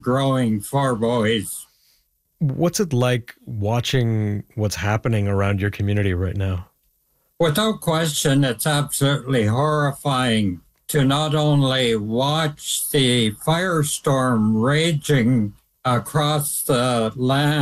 growing four boys. What's it like watching what's happening around your community right now? Without question, it's absolutely horrifying to not only watch the firestorm raging across the land